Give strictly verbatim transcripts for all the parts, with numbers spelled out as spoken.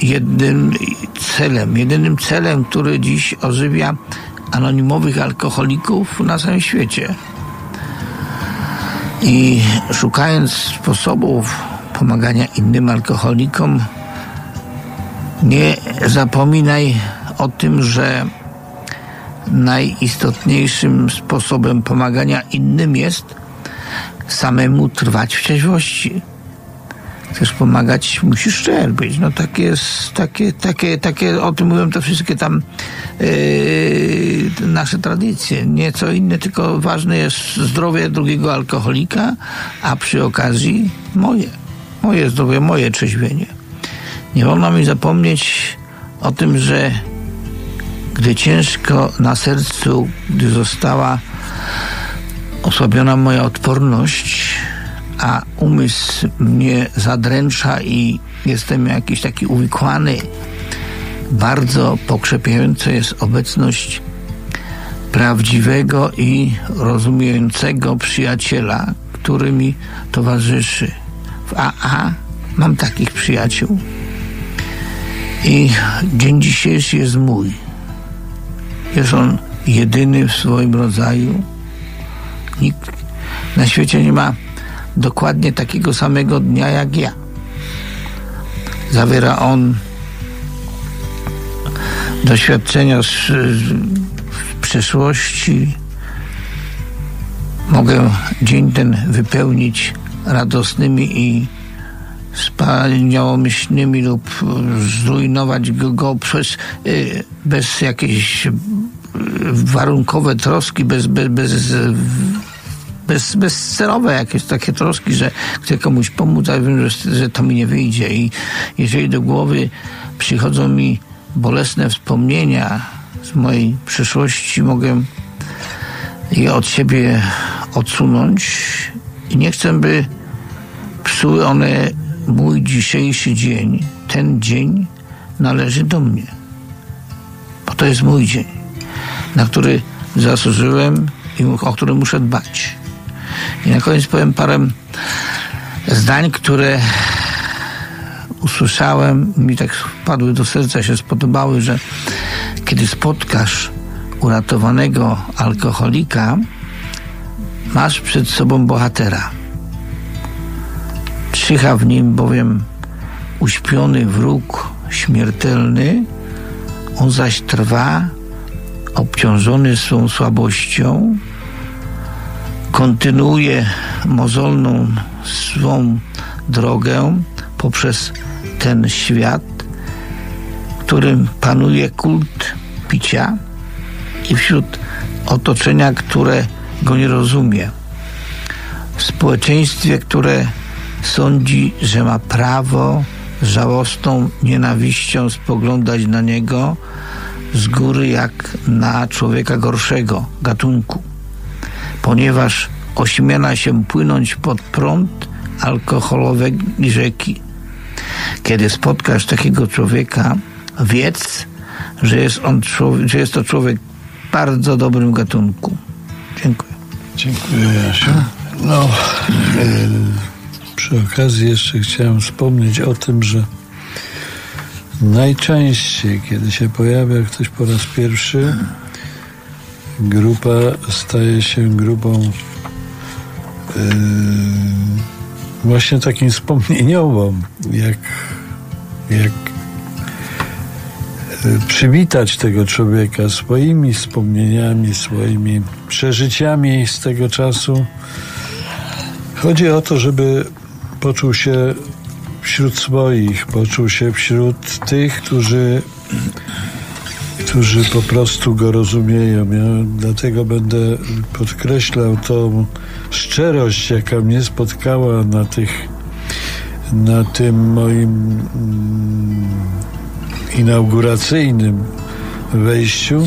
jednym celem, jedynym celem, który dziś ożywia anonimowych alkoholików na całym świecie. I szukając sposobów pomagania innym alkoholikom, nie zapominaj o tym, że najistotniejszym sposobem pomagania innym jest samemu trwać w trzeźwości. Chcesz pomagać, musisz cierpieć. No takie jest, takie, takie, takie, o tym mówią te wszystkie tam yy, nasze tradycje. Nie co inne, tylko ważne jest zdrowie drugiego alkoholika, a przy okazji moje. Moje zdrowie, moje trzeźwienie. Nie wolno mi zapomnieć o tym, że gdy ciężko na sercu, gdy została osłabiona moja odporność, a umysł mnie zadręcza i jestem jakiś taki uwikłany, bardzo pokrzepiająca jest obecność prawdziwego i rozumiejącego przyjaciela, który mi towarzyszy. W A A mam takich przyjaciół. I dzień dzisiejszy jest mój. Jest on jedyny w swoim rodzaju. Nikt na świecie nie ma dokładnie takiego samego dnia jak ja. Zawiera on doświadczenia z, z przeszłości. Mogę dzień ten wypełnić radosnymi i wspaniałomyślnymi lub zrujnować go, go przez, y, bez jakiejś warunkowe troski, bez, bez, bez, bez, bezcelowe jakieś takie troski, że chcę komuś pomóc, a wiem, że, że to mi nie wyjdzie. I jeżeli do głowy przychodzą mi bolesne wspomnienia z mojej przeszłości, mogę je od siebie odsunąć i nie chcę, by psuły one mój dzisiejszy dzień. Ten dzień należy do mnie, bo to jest mój dzień, na który zasłużyłem i o który muszę dbać. I na koniec powiem parę zdań, które usłyszałem, mi tak wpadły do serca, się spodobały, że kiedy spotkasz uratowanego alkoholika, masz przed sobą bohatera. Czyha w nim bowiem uśpiony wróg śmiertelny, on zaś trwa, obciążony swą słabością, kontynuuje mozolną swą drogę poprzez ten świat, w którym panuje kult picia i wśród otoczenia, które go nie rozumie. W społeczeństwie, które sądzi, że ma prawo z żałosną nienawiścią spoglądać na niego z góry jak na człowieka gorszego gatunku, ponieważ ośmiela się płynąć pod prąd alkoholowej rzeki. Kiedy spotkasz takiego człowieka, wiedz, że jest on człowiek, że jest to człowiek bardzo dobrym gatunku. Dziękuję. Dziękuję, Jasiu. No, yy, przy okazji jeszcze chciałem wspomnieć o tym, że najczęściej, kiedy się pojawia ktoś po raz pierwszy, grupa staje się grupą yy, właśnie takim wspomnieniową, jak, jak yy, przywitać tego człowieka swoimi wspomnieniami, swoimi przeżyciami z tego czasu. Chodzi o to, żeby poczuł się wśród swoich, poczuł się wśród tych, którzy którzy po prostu go rozumieją. Ja dlatego będę podkreślał tą szczerość, jaka mnie spotkała na tych, na tym moim mm, inauguracyjnym wejściu,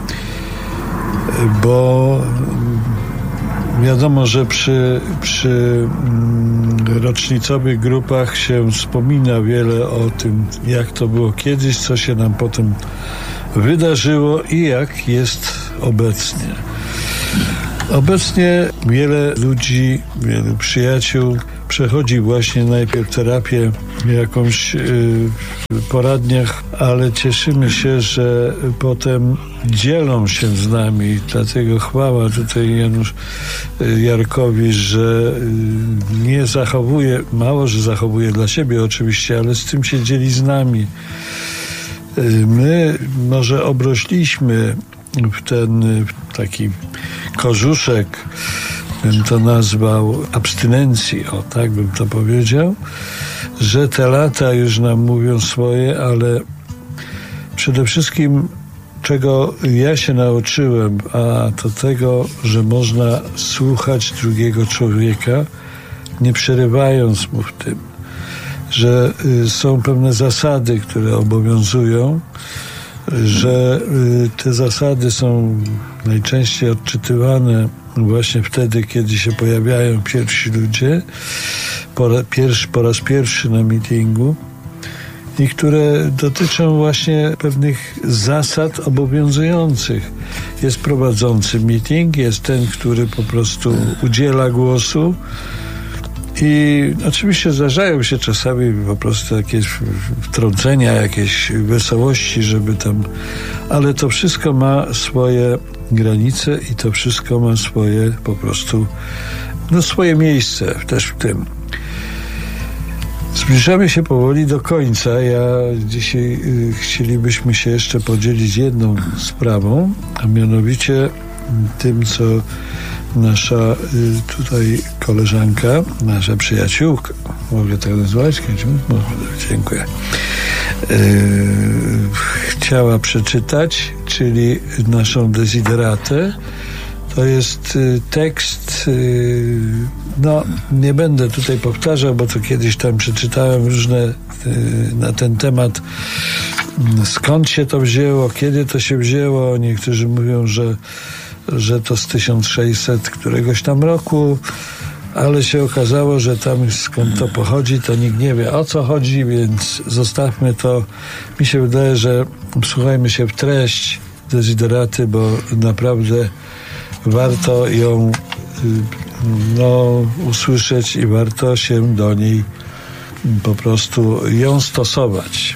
bo wiadomo, że przy, przy mm, rocznicowych grupach się wspomina wiele o tym, jak to było kiedyś, co się nam potem wydarzyło i jak jest obecnie. Obecnie wiele ludzi, wielu przyjaciół przechodzi właśnie najpierw terapię jakąś w poradniach, ale cieszymy się, że potem dzielą się z nami. Dlatego chwała tutaj Janusz Jarkowi, że nie zachowuje, mało, że zachowuje dla siebie oczywiście, ale z tym się dzieli z nami. My może obrośliśmy w ten taki korzuszek, bym to nazwał, abstynencji, o tak bym to powiedział, że te lata już nam mówią swoje, ale przede wszystkim czego ja się nauczyłem, a to tego, że można słuchać drugiego człowieka, nie przerywając mu w tym, że y, są pewne zasady, które obowiązują, że y, te zasady są najczęściej odczytywane właśnie wtedy, kiedy się pojawiają pierwsi ludzie, po, pierwszy, po raz pierwszy na meetingu, i które dotyczą właśnie pewnych zasad obowiązujących. Jest prowadzący meeting, jest ten, który po prostu udziela głosu, i oczywiście zdarzają się czasami po prostu jakieś wtrącenia, jakieś wesołości, żeby tam, ale to wszystko ma swoje granice i to wszystko ma swoje po prostu, no swoje miejsce też w tym. Zbliżamy się powoli do końca. Ja dzisiaj y, chcielibyśmy się jeszcze podzielić jedną sprawą, a mianowicie tym, co nasza y, tutaj koleżanka, nasza przyjaciółka, mogę tak nazwać? Dziękuję. Y, chciała przeczytać, czyli naszą desideratę. To jest y, tekst, y, no nie będę tutaj powtarzał, bo to kiedyś tam przeczytałem różne y, na ten temat, y, skąd się to wzięło, kiedy to się wzięło. Niektórzy mówią, że, że to z tysiąc sześćset któregoś tam roku, ale się okazało, że tam skąd to pochodzi, to nikt nie wie, o co chodzi, więc zostawmy to. Mi się wydaje, że wsłuchajmy się w treść desideraty, bo naprawdę warto ją no, usłyszeć i warto się do niej po prostu ją stosować.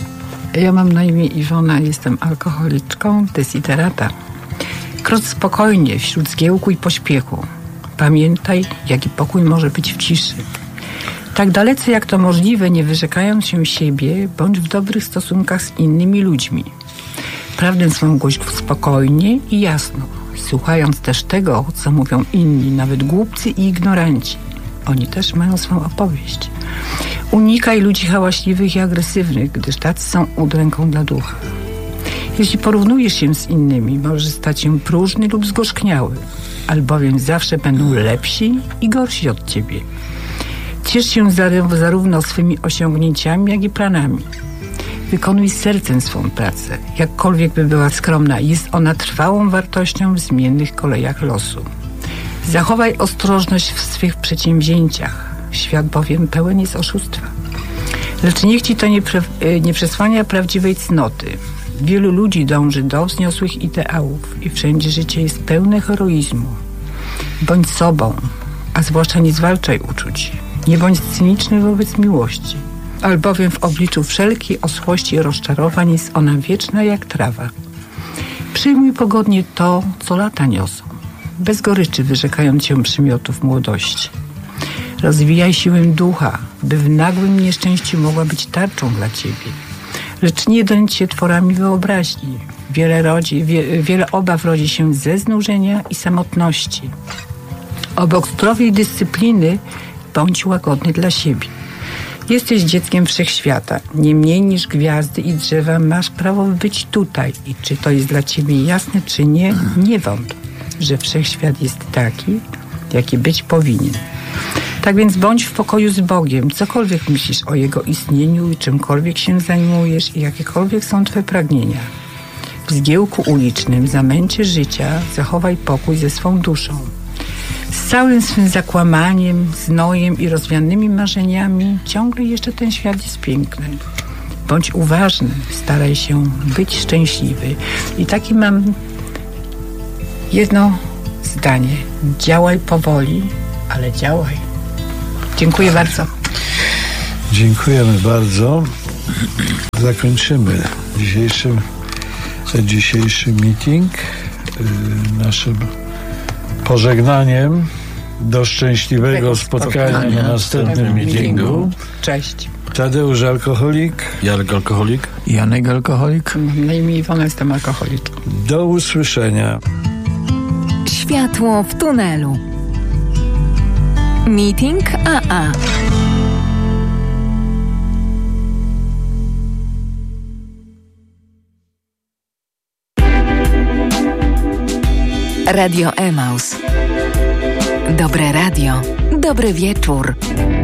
Ja mam na imię Iwona, jestem alkoholiczką, desiderata. Krocz spokojnie wśród zgiełku i pośpiechu. Pamiętaj, jaki pokój może być w ciszy. Tak dalece jak to możliwe, nie wyrzekając się siebie, bądź w dobrych stosunkach z innymi ludźmi. Prawdę swą głoś spokojnie i jasno, słuchając też tego, co mówią inni, nawet głupcy i ignoranci. Oni też mają swą opowieść. Unikaj ludzi hałaśliwych i agresywnych, gdyż tacy są udręką dla ducha. Jeśli porównujesz się z innymi, możesz stać się próżny lub zgorzkniały, albowiem zawsze będą lepsi i gorsi od ciebie. Ciesz się zarówno swymi osiągnięciami, jak i planami. Wykonuj sercem swą pracę, jakkolwiek by była skromna, jest ona trwałą wartością w zmiennych kolejach losu. Zachowaj ostrożność w swych przedsięwzięciach, świat bowiem pełen jest oszustwa. Lecz niech ci to nie, pre, nie przesłania prawdziwej cnoty. Wielu ludzi dąży do wzniosłych ideałów i wszędzie życie jest pełne heroizmu. Bądź sobą, a zwłaszcza nie zwalczaj uczuć. Nie bądź cyniczny wobec miłości, albowiem w obliczu wszelkiej oschłości i rozczarowań jest ona wieczna jak trawa. Przyjmuj pogodnie to, co lata niosą, bez goryczy wyrzekając się przymiotów młodości. Rozwijaj siłę ducha, by w nagłym nieszczęściu mogła być tarczą dla ciebie. Lecz nie dręcz się tworami wyobraźni. Wiele, rodzi, wie, wiele obaw rodzi się ze znużenia i samotności. Obok zdrowej dyscypliny bądź łagodny dla siebie. Jesteś dzieckiem wszechświata. Nie mniej niż gwiazdy i drzewa masz prawo być tutaj. I czy to jest dla ciebie jasne, czy nie, nie wątp, że wszechświat jest taki, jaki być powinien. Tak więc bądź w pokoju z Bogiem, cokolwiek myślisz o Jego istnieniu i czymkolwiek się zajmujesz i jakiekolwiek są twe pragnienia. W zgiełku ulicznym, zamęcie życia zachowaj pokój ze swą duszą. Z całym swym zakłamaniem, znojem i rozwianymi marzeniami ciągle jeszcze ten świat jest piękny. Bądź uważny, staraj się być szczęśliwy. I takie mam jedno zdanie. Działaj powoli, ale działaj. Dziękuję bardzo. Dziękujemy bardzo. Zakończymy dzisiejszy, dzisiejszy meeting y, naszym pożegnaniem do szczęśliwego spotkania, spotkania na następnym meetingu. Cześć. Tadeusz Alkoholik. Jarek Alkoholik. Janek Alkoholik. Mam na imię Iwona, jestem alkoholiczką. Do usłyszenia. Światło w tunelu. Meeting A A. Radio Emaus. Dobre radio, dobry wieczór.